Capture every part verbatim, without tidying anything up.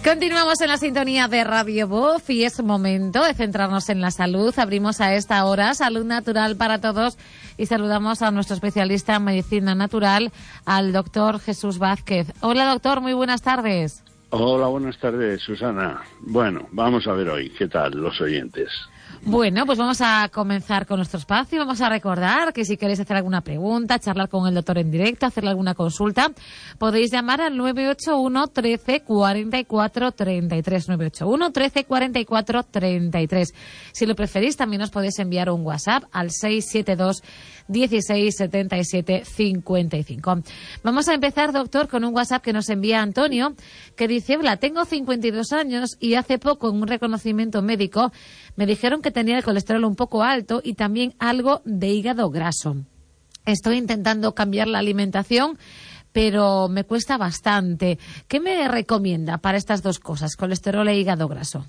Continuamos en la sintonía de Radio Voz y es momento de centrarnos en la salud. Abrimos a esta hora Salud Natural para Todos y saludamos a nuestro especialista en medicina natural, al doctor Jesús Vázquez. Hola, doctor, muy buenas tardes. Hola, buenas tardes, Susana. Bueno, vamos a ver hoy, ¿qué tal los oyentes? Bueno, pues vamos a comenzar con nuestro espacio. Vamos a recordar que si queréis hacer alguna pregunta, charlar con el doctor en directo, hacerle alguna consulta, podéis llamar al nueve ocho uno, trece, cuarenta y cuatro, treinta y tres, nueve ocho uno, trece, cuarenta y cuatro, treinta y tres. Si lo preferís, también os podéis enviar un WhatsApp al seis siete dos, dieciséis, setenta y siete, cincuenta y cinco. Vamos a empezar, doctor, con un WhatsApp que nos envía Antonio, que dice: hola, tengo cincuenta y dos años y hace poco en un reconocimiento médico me dijeron que tenía el colesterol un poco alto y también algo de hígado graso. Estoy intentando cambiar la alimentación, pero me cuesta bastante. ¿Qué me recomienda para estas dos cosas, colesterol e hígado graso?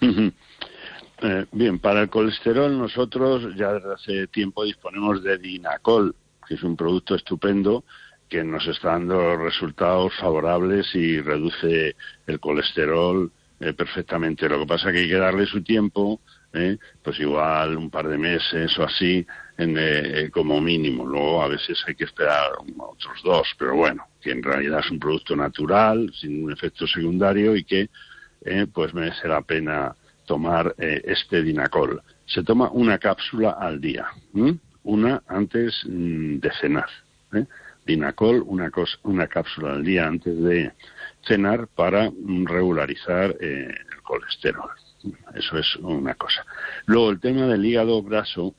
Eh, bien, para el colesterol nosotros ya desde hace tiempo disponemos de Dinacol, que es un producto estupendo que nos está dando resultados favorables y reduce el colesterol eh, perfectamente. Lo que pasa es que hay que darle su tiempo, eh, pues igual un par de meses o así, en, eh, como mínimo. Luego a veces hay que esperar otros dos, pero bueno, que en realidad es un producto natural, sin un efecto secundario y que eh, pues merece la pena tomar eh, este Dinacol. Se toma una cápsula al día, ¿m? una antes mm, de cenar. ¿eh? Dinacol, una, cosa, una cápsula al día antes de cenar para mm, regularizar eh, el colesterol. Eso es una cosa. Luego, el tema del hígado graso,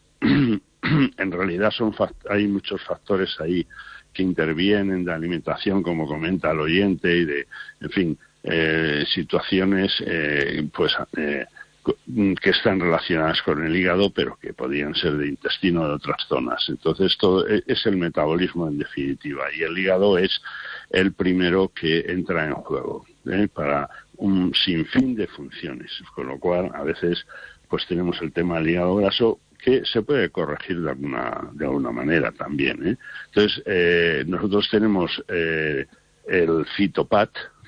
en realidad son hay muchos factores ahí que intervienen de alimentación, como comenta el oyente, y de, en fin, eh, situaciones eh, pues eh, que están relacionadas con el hígado, pero que podrían ser de intestino o de otras zonas. Entonces, todo es el metabolismo en definitiva, y el hígado es el primero que entra en juego ¿eh? para un sinfín de funciones, con lo cual a veces pues tenemos el tema del hígado graso, que se puede corregir de alguna de alguna manera también. ¿eh? Entonces, eh, nosotros tenemos eh, el Fitopat,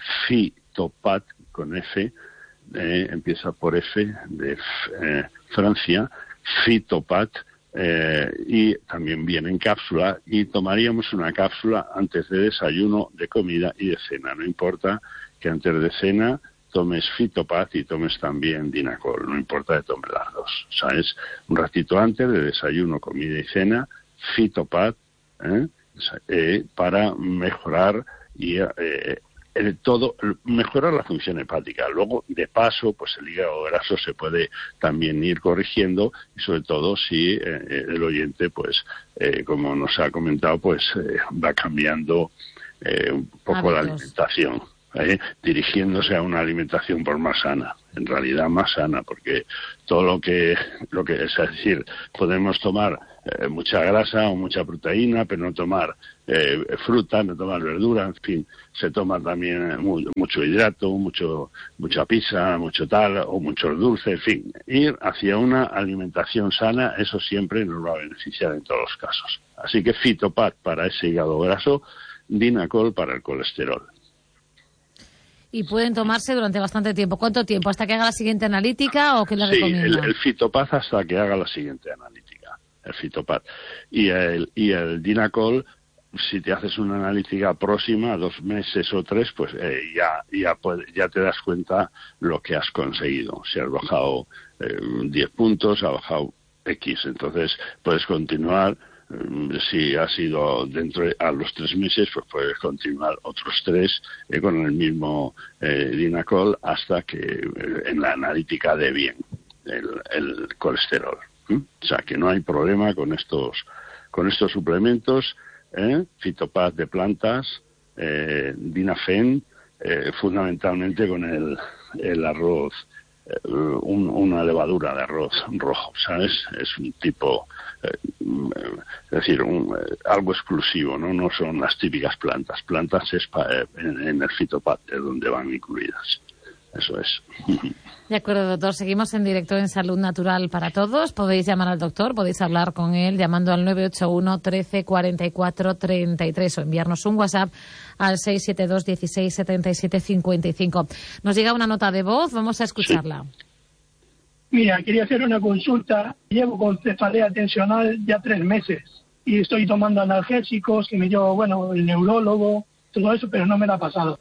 Fitopat con F, eh, empieza por F de eh, Francia, Fitopat, eh, y también viene en cápsula, y tomaríamos una cápsula antes de desayuno, de comida y de cena. No importa que antes de cena tomes Fitopat y tomes también Dinacol, no importa que tomes las dos. O sea, es un ratito antes de desayuno, comida y cena, Fitopat, ¿eh? Eh, para mejorar y eh, el todo, mejorar la función hepática. Luego, de paso, pues el hígado graso se puede también ir corrigiendo, y sobre todo si eh, el oyente, pues, eh, como nos ha comentado, pues eh, va cambiando eh, un poco la alimentación. ¿Eh? dirigiéndose a una alimentación por más sana, en realidad más sana, porque todo lo que, lo que es decir, podemos tomar eh, mucha grasa o mucha proteína, pero no tomar eh, fruta, no tomar verdura, en fin, se toma también muy, mucho hidrato, mucho mucha pizza, mucho tal, o muchos dulces, en fin, ir hacia una alimentación sana, eso siempre nos va a beneficiar en todos los casos. Así que Fitopat para ese hígado graso, Dinacol para el colesterol. Y pueden tomarse durante bastante tiempo. ¿Cuánto tiempo? ¿Hasta que haga la siguiente analítica o qué le sí, recomienda? Sí, el, el Fitopat hasta que haga la siguiente analítica, el Fitopat. Y el, y el Dinacol, si te haces una analítica próxima, dos meses o tres, pues eh, ya ya, puede, ya te das cuenta lo que has conseguido. Si has bajado eh, diez puntos, has bajado X, entonces puedes continuar. Si ha sido dentro de, a los tres meses, pues puedes continuar otros tres eh, con el mismo eh, Dinacol hasta que eh, en la analítica dé bien el, el colesterol. ¿Mm? O sea que no hay problema con estos con estos suplementos, ¿eh? Fitopat de plantas, eh, Dinafen, eh, fundamentalmente con el, el arroz, eh, un, una levadura de arroz rojo, ¿sabes? Es un tipo... es decir, un, algo exclusivo, ¿no? No son las típicas plantas. Plantas es pa, en, en el Fitopat, de donde van incluidas. Eso es. De acuerdo, doctor. Seguimos en directo en Salud Natural para Todos. Podéis llamar al doctor, podéis hablar con él llamando al nueve ocho uno, trece, cuarenta y cuatro, treinta y tres o enviarnos un WhatsApp al seis siete dos, dieciséis, setenta y siete, cincuenta y cinco. Nos llega una nota de voz, vamos a escucharla. Sí. Mira, quería hacer una consulta. Llevo con cefalea tensional ya tres meses y estoy tomando analgésicos que me dio, bueno, el neurólogo, todo eso, pero no me la ha pasado.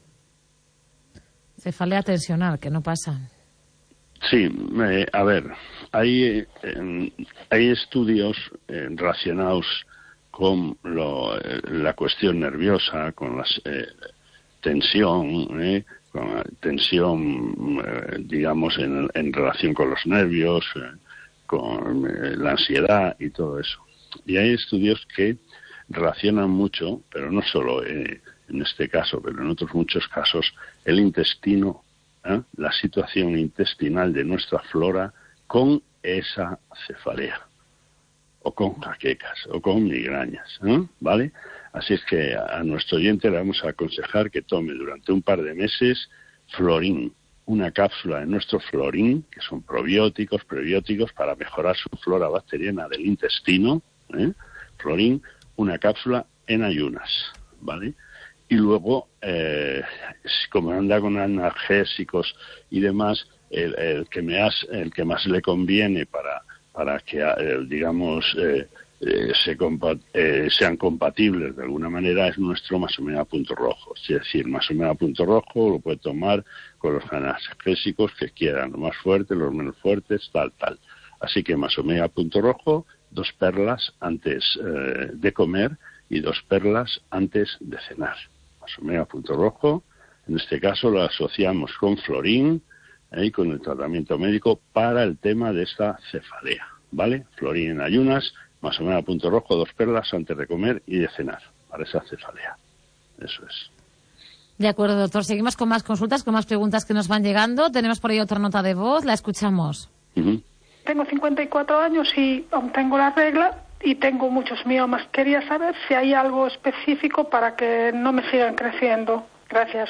Cefalea tensional, que no pasa. Sí, eh, a ver, hay, eh, hay estudios eh, relacionados con lo, eh, la cuestión nerviosa, con la eh, tensión, eh, con la tensión, eh, digamos, en, en relación con los nervios, eh, con eh, la ansiedad y todo eso. Y hay estudios que relacionan mucho, pero no solo eh, en este caso, pero en otros muchos casos, el intestino, ¿eh? la situación intestinal de nuestra flora con esa cefalea, o con jaquecas, o con migrañas, ¿eh? ¿Vale? Así es que a nuestro oyente le vamos a aconsejar que tome durante un par de meses Florín, una cápsula de nuestro Florín, que son probióticos, prebióticos, para mejorar su flora bacteriana del intestino, ¿eh? Florín, una cápsula en ayunas, ¿vale? Y luego, eh, como anda con analgésicos y demás, el, el que me has, el que más le conviene para para que, eh, digamos, eh, eh, se compa eh, sean compatibles de alguna manera es nuestro Masomega Punto Rojo. Es decir, Masomega Punto Rojo lo puede tomar con los analgésicos que quieran, los más fuertes, los menos fuertes, tal, tal. Así que Masomega Punto Rojo, dos perlas antes eh, de comer y dos perlas antes de cenar. Masomega Punto Rojo, en este caso lo asociamos con Florín eh, y con el tratamiento médico para el tema de esta cefalea, ¿vale? Florín en ayunas, Masomega Punto Rojo, dos perlas antes de comer y de cenar para esa cefalea. Eso es. De acuerdo, doctor. Seguimos con más consultas, con más preguntas que nos van llegando. Tenemos por ahí otra nota de voz, la escuchamos. Uh-huh. Tengo cincuenta y cuatro años y aún tengo la regla y tengo muchos miomas. Quería saber si hay algo específico para que no me sigan creciendo. Gracias.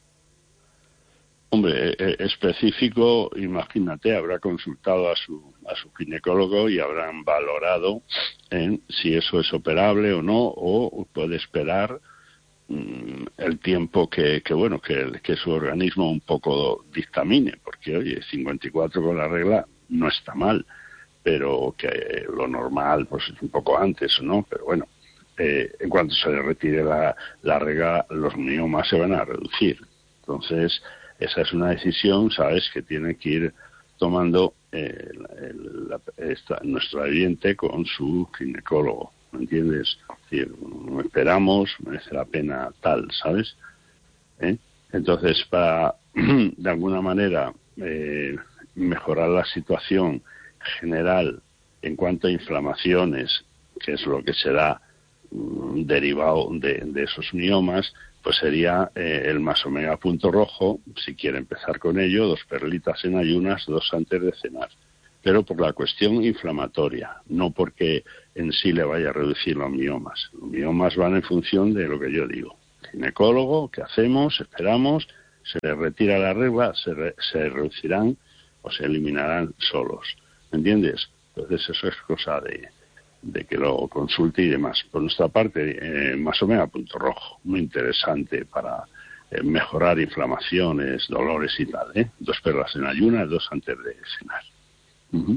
Hombre, eh, específico, imagínate, habrá consultado a su a su ginecólogo y habrán valorado en si eso es operable o no, o puede esperar mmm, el tiempo que, que bueno, que, que su organismo un poco dictamine, porque oye, cincuenta y cuatro con la regla no está mal, pero que lo normal pues es un poco antes, ¿no? Pero bueno, eh, en cuanto se le retire la, la regla, los miomas se van a reducir. Entonces, esa es una decisión, ¿sabes?, que tiene que ir tomando eh, el, la, esta, nuestro oyente con su ginecólogo, ¿me entiendes? Es decir, no esperamos, merece la pena tal, ¿sabes? ¿Eh? Entonces, para, de alguna manera, eh, mejorar la situación general en cuanto a inflamaciones, que es lo que será um, derivado de, de esos miomas, pues sería eh, el Masomega Punto Rojo, si quiere empezar con ello, dos perlitas en ayunas, dos antes de cenar. Pero por la cuestión inflamatoria, no porque en sí le vaya a reducir los miomas. Los miomas van en función de lo que yo digo. Ginecólogo, ¿qué hacemos? Esperamos, se le retira la regla, se, re, se reducirán o se eliminarán solos. ¿Me entiendes? Entonces eso es cosa de... de que lo consulte y demás. Por nuestra parte, eh, Masomega Punto Rojo, muy interesante para eh, mejorar inflamaciones, dolores y tal, ¿eh? Dos perlas en ayunas, dos antes de cenar. Uh-huh.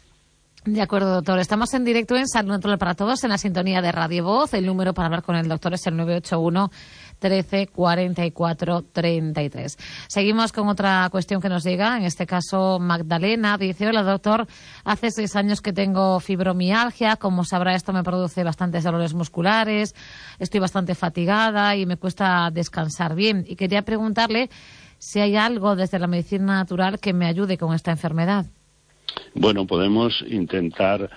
De acuerdo, doctor. Estamos en directo en Salud Natural para Todos, en la sintonía de Radio Voz. El número para hablar con el doctor es el nueve ocho uno, trece, cuarenta y cuatro, treinta y tres. Seguimos con otra cuestión que nos llega, en este caso Magdalena. Dice, hola doctor, hace seis años que tengo fibromialgia. Como sabrá, esto me produce bastantes dolores musculares, estoy bastante fatigada y me cuesta descansar bien. Y quería preguntarle si hay algo desde la medicina natural que me ayude con esta enfermedad. Bueno, podemos intentar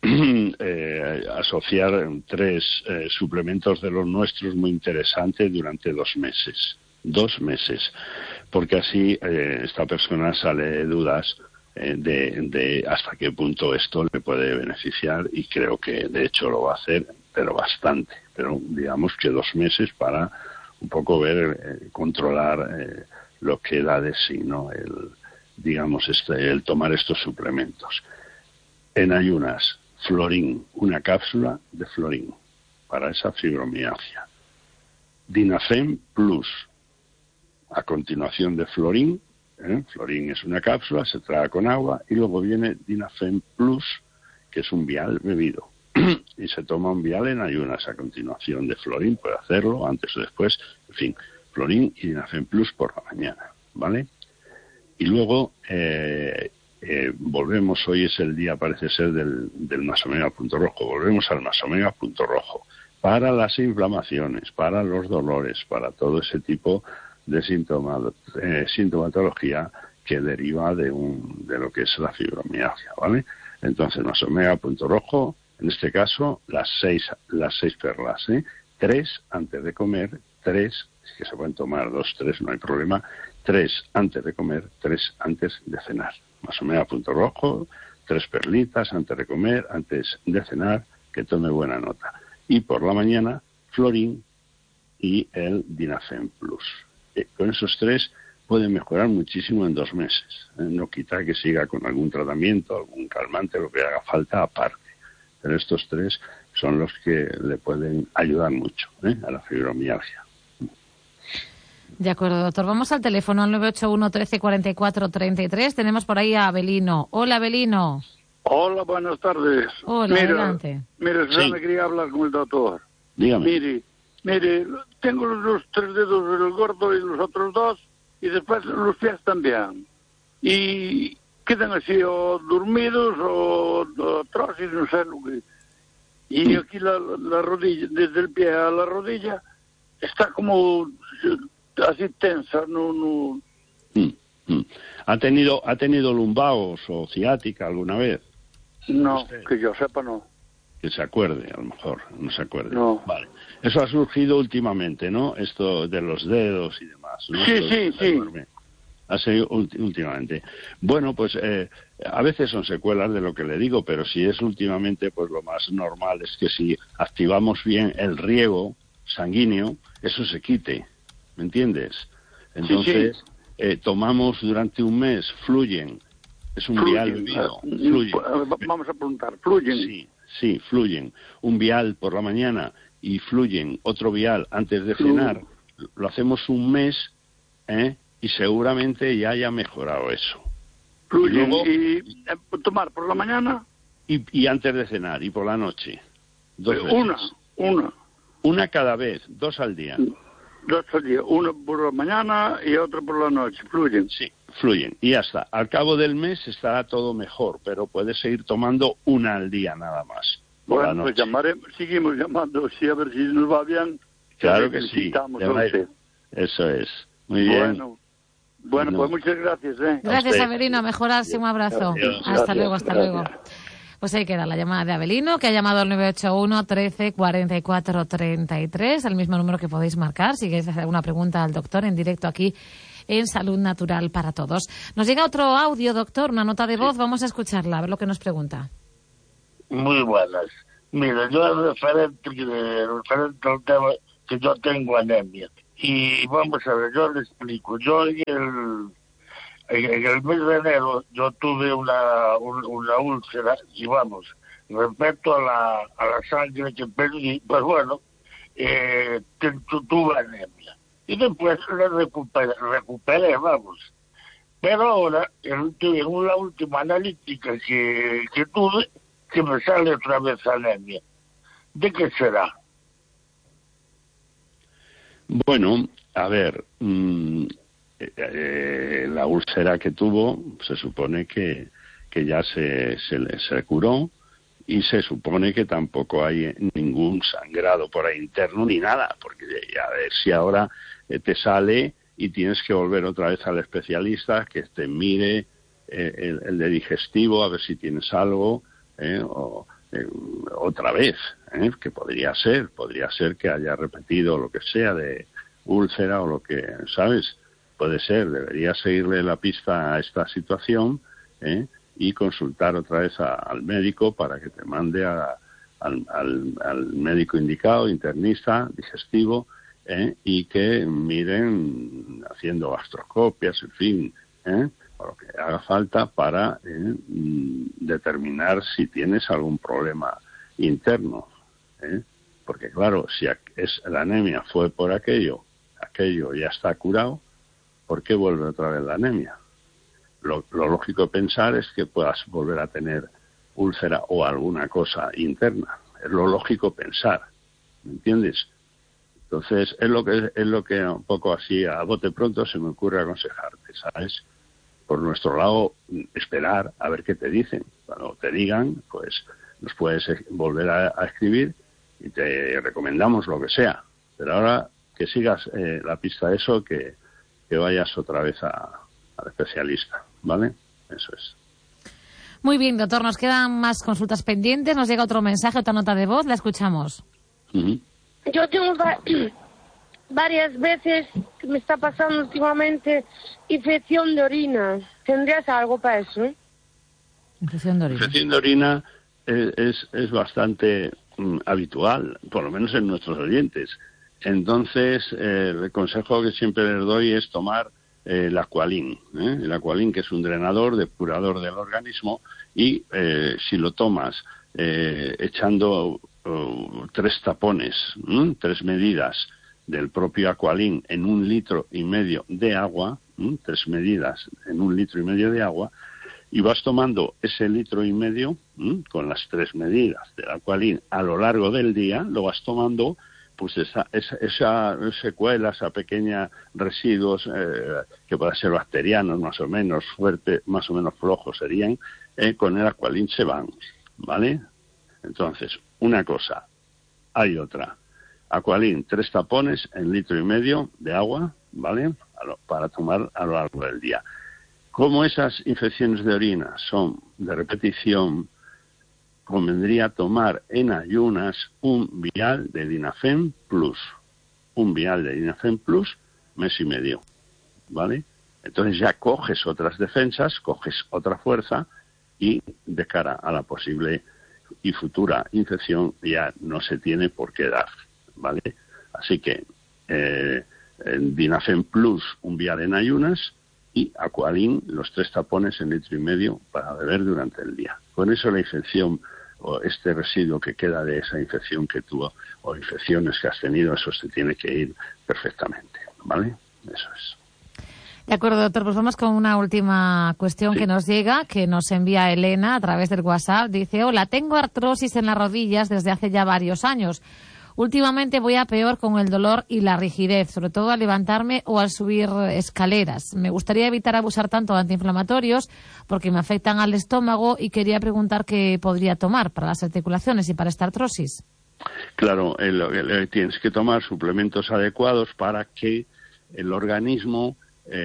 eh, asociar tres eh, suplementos de los nuestros muy interesantes durante dos meses. Dos meses. Porque así eh, esta persona sale de dudas eh, de, de hasta qué punto esto le puede beneficiar, y creo que de hecho lo va a hacer, pero bastante. Pero digamos que dos meses para un poco ver, eh, controlar eh, lo que da de sí, ¿no? El, digamos, este, el tomar estos suplementos. En ayunas, Florin, una cápsula de Florin para esa fibromialgia. Dinafem Plus, a continuación de Florin, ¿eh? Florin es una cápsula, se traga con agua, y luego viene Dinafem Plus, que es un vial bebido. Y se toma un vial en ayunas a continuación de Florin, puede hacerlo antes o después, en fin, Florin y Dinafem Plus por la mañana, ¿vale? Y luego eh, eh, volvemos, hoy es el día, parece ser, del, del Masomega Punto Rojo, volvemos al Masomega Punto Rojo, para las inflamaciones, para los dolores, para todo ese tipo de síntoma, eh, sintomatología que deriva de, un, de lo que es la fibromialgia, ¿vale? Entonces, Masomega Punto Rojo, en este caso, las seis, las seis perlas, ¿eh? Tres antes de comer, tres, que se pueden tomar dos, tres, no hay problema, tres antes de comer, tres antes de cenar. Masomega Punto Rojo, tres perlitas antes de comer, antes de cenar, que tome buena nota. Y por la mañana, Florin y el Dinafem Plus. Eh, con esos tres pueden mejorar muchísimo en dos meses. Eh, no quita que siga con algún tratamiento, algún calmante, lo que haga falta aparte. Pero estos tres son los que le pueden ayudar mucho, ¿eh? a la fibromialgia. De acuerdo, doctor. Vamos al teléfono, al nueve ocho uno, trece, cuarenta y cuatro, treinta y tres. Tenemos por ahí a Abelino. Hola, Abelino. Hola, buenas tardes. Hola, mira, adelante. Mire, Sí. me quería hablar con el doctor. Dígame. Mire, mire, tengo los tres dedos del gordo y los otros dos, y después los pies también. Y quedan así o dormidos o, o atrás y no sé lo que... Y aquí la, la rodilla, desde el pie a la rodilla, está como así tensa, no... no... Mm, mm. ¿Ha tenido, ¿Ha tenido lumbagos o ciática alguna vez? No, Usted. que yo sepa no. Que se acuerde, a lo mejor, no se acuerde. No. Vale. Eso ha surgido últimamente, ¿no? Esto de los dedos y demás, ¿no? Sí, Esto sí, de sí. duerme. Ha sido ulti- últimamente. Bueno, pues eh, a veces son secuelas de lo que le digo, pero si es últimamente, pues lo más normal es que si activamos bien el riego sanguíneo, eso se quite, ¿me entiendes? Entonces, Sí, sí. Eh, tomamos durante un mes, Fluyen, es un vial bebido, eh, Fluyen. eh, Vamos a preguntar, fluyen. Sí, sí, Fluyen. Un vial por la mañana y Fluyen otro vial antes de Fluyen. cenar. Lo hacemos un mes, ¿eh? Y seguramente ya haya mejorado eso. Fluyen. Y luego- Y eh, tomar por la mañana, Y, y antes de cenar y por la noche. Dos eh, veces. una, una, Una cada vez, dos al día. dos al día, una por la mañana y otra por la noche, fluyen. Sí, Fluyen. Y ya está. Al cabo del mes estará todo mejor, pero puedes seguir tomando una al día nada más. Por la Bueno, pues noche. llamaremos, seguimos llamando, sí, a ver si nos va bien. Claro A ver que si sí. necesitamos Ya a va a ir. usted. Eso es. Muy bien. Bueno, bueno, No. pues muchas gracias, ¿eh? Gracias, usted. Abelino. A mejorarse. Un abrazo. Adiós. Hasta Gracias, luego, hasta gracias. luego. Pues ahí queda la llamada de Abelino, que ha llamado al nueve ocho uno, trece, cuarenta y cuatro, treinta y tres, el mismo número que podéis marcar si queréis hacer alguna pregunta al doctor en directo aquí en Salud Natural para Todos. Nos llega otro audio, doctor, una nota de voz. Vamos a escucharla, a ver lo que nos pregunta. Muy buenas. Mira, yo referente, eh, referente al tema que yo tengo anemia. Y vamos a ver, yo le explico. Yo en el, en, en el mes de enero yo tuve una, un- una úlcera y vamos, respecto a la, a la sangre que perdí, pues bueno, eh, tu- tu- tuve anemia. Y después la recuperé, recuperé, vamos. Pero ahora, en, en una última analítica que, que tuve, que me sale otra vez anemia. ¿De qué será? Bueno, a ver, mmm, eh, eh, la úlcera que tuvo se supone que, que ya se, se, le- se curó y se supone que tampoco hay ningún sangrado por ahí interno ni nada, porque a ver si ahora eh, te sale y tienes que volver otra vez al especialista que te mire eh, el, el de digestivo a ver si tienes algo, eh, o eh, otra vez, ¿eh? Que podría ser, podría ser que haya repetido lo que sea de úlcera o lo que, ¿sabes? Puede ser, debería seguirle la pista a esta situación, ¿eh? Y consultar otra vez a, al médico para que te mande a, al, al, al médico indicado, internista, digestivo, ¿eh? Y que miren haciendo gastroscopias, en fin, ¿eh? o lo que haga falta para eh, determinar si tienes algún problema interno, ¿eh? Porque claro, si es la anemia fue por aquello, aquello ya está curado, ¿por qué vuelve otra vez la anemia? Lo, lo lógico de pensar es que puedas volver a tener úlcera o alguna cosa interna. Es lo lógico pensar, ¿me entiendes? Entonces, es lo que es lo que un poco así a bote pronto se me ocurre aconsejarte, ¿sabes? Por nuestro lado, esperar a ver qué te dicen. Cuando te digan, pues nos puedes volver a, a escribir y te recomendamos lo que sea. Pero ahora que sigas eh, la pista de eso, que, que vayas otra vez a, al especialista, ¿vale? Eso es. Muy bien, doctor, nos quedan más consultas pendientes. Nos llega otro mensaje, otra nota de voz, la escuchamos. Uh-huh. Yo tengo va varias veces que me está pasando últimamente infección de orina. ¿Tendrías algo para eso? Infección de orina. Infección de orina es, es, es bastante mm, habitual, por lo menos en nuestros oyentes. Entonces, eh, el consejo que siempre les doy es tomar eh, el Aqualin. ¿eh? El Aqualin, que es un drenador, depurador del organismo, y eh, si lo tomas eh, echando uh, tres tapones, ¿eh? tres medidas del propio Aqualin en un litro y medio de agua, ¿eh? tres medidas en un litro y medio de agua, y vas tomando ese litro y medio ¿eh? con las tres medidas del Aqualin a lo largo del día, lo vas tomando, pues esa, esa, esa secuela, esa pequeña residuos eh, que puedan ser bacterianos más o menos fuertes, más o menos flojos serían, eh, con el Aqualin se van, ¿vale? Entonces, una cosa, hay otra. Aqualin, tres tapones en litro y medio de agua, ¿vale? Para tomar a lo largo del día. Como esas infecciones de orina son de repetición, convendría tomar en ayunas un vial de Dinafen Plus. Un vial de Dinafen Plus, mes y medio, ¿vale? Entonces ya coges otras defensas, coges otra fuerza y de cara a la posible y futura infección ya no se tiene por qué dar, ¿vale? Así que eh, Dinafen Plus, un vial en ayunas, y Aqualin, los tres tapones en litro y medio para beber durante el día. Con eso la infección o este residuo que queda de esa infección que tuvo o infecciones que has tenido, eso se tiene que ir perfectamente, ¿vale? Eso es. De acuerdo, doctor, pues vamos con una última cuestión sí. que nos llega, que nos envía Elena a través del WhatsApp. Dice, hola, tengo artrosis en las rodillas desde hace ya varios años. Últimamente voy a peor con el dolor y la rigidez, sobre todo al levantarme o al subir escaleras. Me gustaría evitar abusar tanto de antiinflamatorios porque me afectan al estómago y quería preguntar qué podría tomar para las articulaciones y para esta artrosis. Claro, el, el, tienes que tomar suplementos adecuados para que el organismo,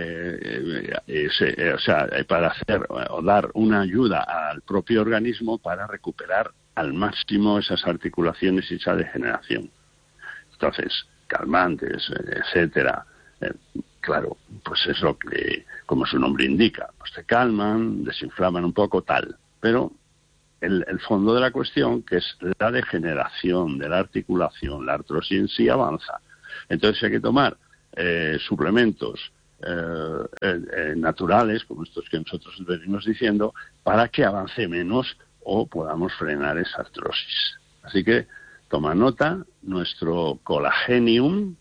eh, eh, se, eh, o sea, para hacer o dar una ayuda al propio organismo para recuperar al máximo esas articulaciones y esa degeneración. Entonces, calmantes, etcétera, eh, claro, pues es lo que, como su nombre indica, pues te calman, desinflaman un poco, tal. Pero el, el fondo de la cuestión, que es la degeneración de la articulación, la artrosis en sí avanza. Entonces hay que tomar eh, suplementos eh, eh, naturales, como estos que nosotros venimos diciendo, para que avance menos o podamos frenar esa artrosis. Así que toma nota, nuestro Colagenium,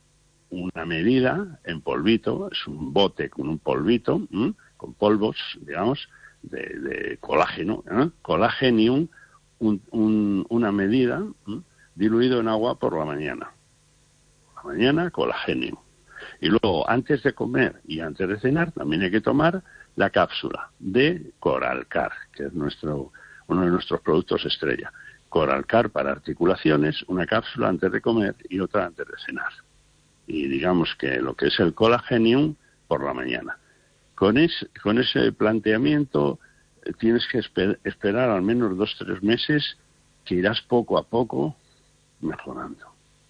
una medida en polvito, es un bote con un polvito, ¿eh? con polvos, digamos, de, de colágeno, ¿eh? Colagenium, un, un, una medida ¿eh? diluido en agua por la mañana. Por la mañana, Colagenium. Y luego, antes de comer y antes de cenar, también hay que tomar la cápsula de Coralcar, que es nuestro uno de nuestros productos estrella. Coralcar para articulaciones, una cápsula antes de comer y otra antes de cenar. Y digamos que lo que es el Colagenium por la mañana. Con, es, con ese planteamiento eh, tienes que esper, esperar al menos dos o tres meses que irás poco a poco mejorando.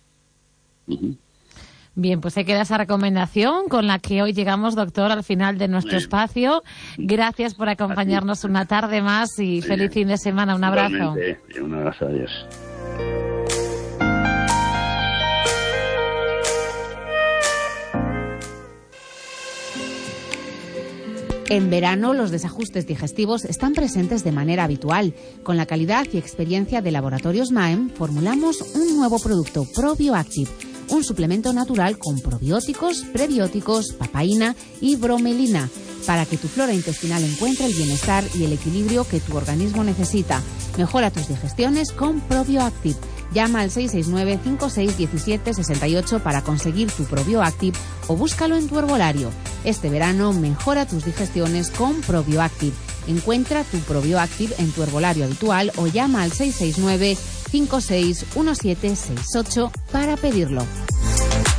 Uh-huh. Bien, pues se queda esa recomendación con la que hoy llegamos, doctor, al final de nuestro Bien. espacio. Gracias por acompañarnos una tarde más y Bien. feliz fin de semana. Un abrazo. Igualmente. Un abrazo, adiós. En verano, los desajustes digestivos están presentes de manera habitual. Con la calidad y experiencia de Laboratorios Maem, formulamos un nuevo producto, ProBioActive, un suplemento natural con probióticos, prebióticos, papaína y bromelina, para que tu flora intestinal encuentre el bienestar y el equilibrio que tu organismo necesita. Mejora tus digestiones con ProBioActive. Llama al seis seis nueve, cinco seis uno siete, seis ocho para conseguir tu ProBioActive o búscalo en tu herbolario. Este verano mejora tus digestiones con ProBioActive. Encuentra tu ProBioActive en tu herbolario habitual o llama al seis seis nueve, cinco seis uno siete seis ocho para pedirlo.